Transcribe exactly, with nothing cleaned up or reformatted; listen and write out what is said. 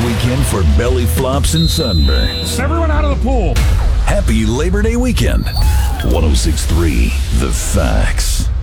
weekend for belly flops and sunburns. Everyone out of the pool. Happy Labor Day weekend. one oh six point three The Facts.